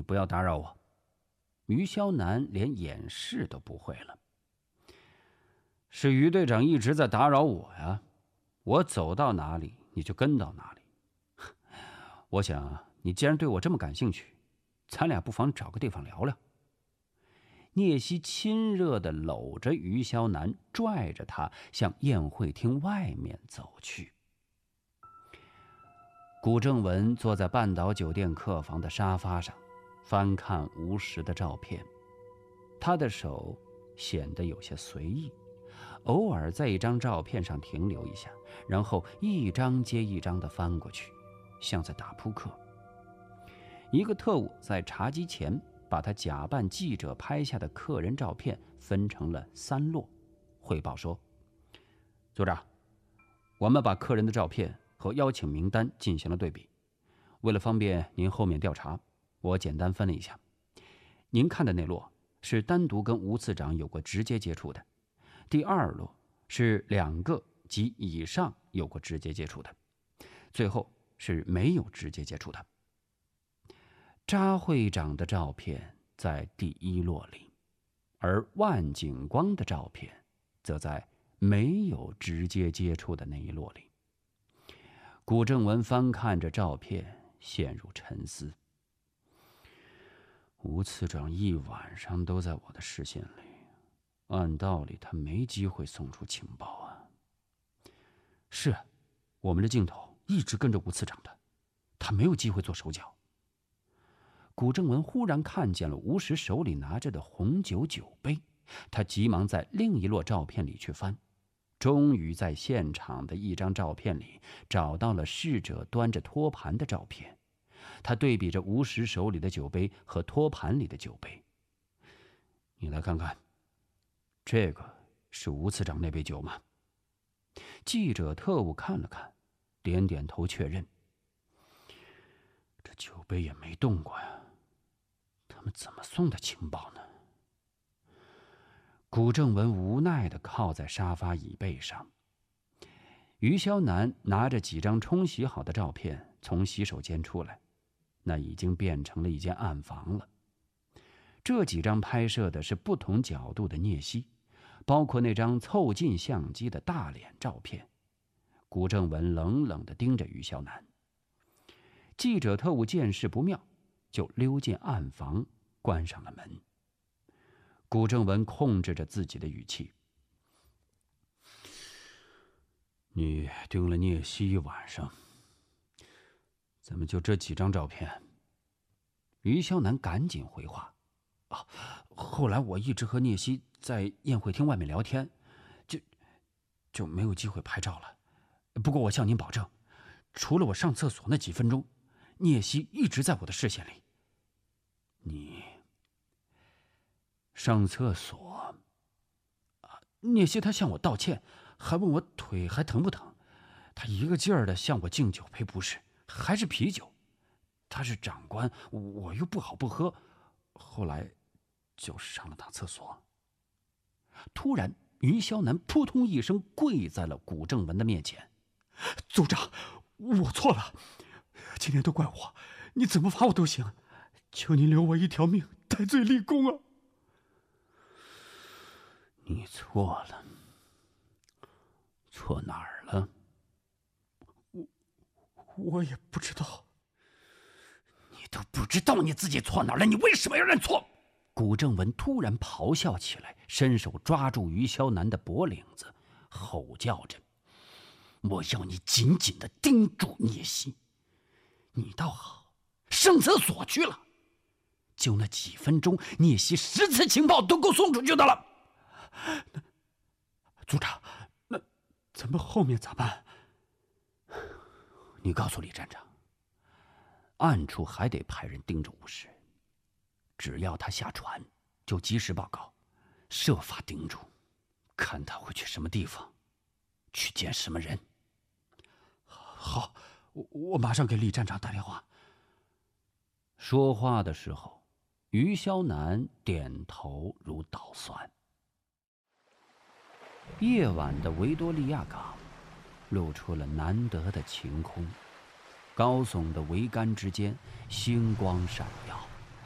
不要打扰我。于肖楠连掩饰都不会了。是于队长一直在打扰我呀，我走到哪里你就跟到哪里。我想你既然对我这么感兴趣，咱俩不妨找个地方聊聊。聂西亲热地搂着于肖楠，拽着他向宴会厅外面走去。古正文坐在半岛酒店客房的沙发上，翻看吴石的照片。他的手显得有些随意，偶尔在一张照片上停留一下，然后一张接一张地翻过去，像在打扑克。一个特务在茶几前把他假扮记者拍下的客人照片分成了3摞，汇报说：组长，我们把客人的照片和邀请名单进行了对比，为了方便您后面调查，我简单分了一下。您看的那摞是单独跟吴次长有过直接接触的，第2摞是2个及以上有过直接接触的，最后是没有直接接触的。查会长的照片在第1摞里，而万景光的照片则在没有直接接触的那一摞里。古正文翻看着照片，陷入沉思。吴次长一晚上都在我的视线里，按道理他没机会送出情报啊。是，我们的镜头一直跟着吴次长的，他没有机会做手脚。古正文忽然看见了吴石手里拿着的红酒酒杯，他急忙在另一摞照片里去翻，终于在现场的一张照片里找到了逝者端着托盘的照片。他对比着吴石手里的酒杯和托盘里的酒杯，你来看看，这个是吴次长那杯酒吗？记者特务看了看，点点头确认。这酒杯也没动过呀，他们怎么送的情报呢？古正文无奈地靠在沙发椅背上。于肖楠拿着几张冲洗好的照片从洗手间出来，那已经变成了一间暗房了。这几张拍摄的是不同角度的聂西，包括那张凑近相机的大脸照片。古正文冷冷地盯着于肖楠。记者特务见势不妙，就溜进暗房，关上了门。古正文控制着自己的语气：你盯了聂西一晚上，怎么就这几张照片？于肖楠赶紧回话：后来我一直和聂西在宴会厅外面聊天，就没有机会拍照了。不过我向您保证，除了我上厕所那几分钟，聂西一直在我的视线里。你上厕所？聂西他向我道歉，还问我腿还疼不疼，他一个劲儿的向我敬酒杯不是，还是啤酒。他是长官，我又不好不喝，后来就上了趟厕所。突然，于肖楠扑通一声跪在了古正文的面前：组长，我错了，今天都怪我，你怎么罚我都行，求您留我一条命，戴罪立功啊！你错了，错哪儿了？我也不知道。你都不知道你自己错哪儿了，你为什么要认错？古正文突然咆哮起来，伸手抓住于肖楠的脖领子，吼叫着：我要你紧紧地盯住聂西。你倒好，上厕所去了，就那几分钟，聂西10次情报都够送出去的了。组长，那咱们后面咋办？你告诉李站长，暗处还得派人盯着吴石，只要他下船，就及时报告，设法盯住，看他会去什么地方，去见什么人。好，我马上给李站长打电话。说话的时候，于肖楠点头如捣蒜。夜晚的维多利亚港露出了难得的晴空，高耸的桅杆之间星光闪耀。